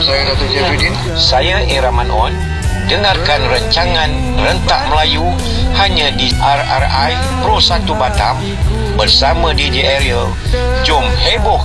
Saya Datuk Jeffrey. Saya Iraman On. Dengarkan rancangan Rentak Melayu hanya di RRI Pro 1 Batam bersama DJ Ariel. Jom heboh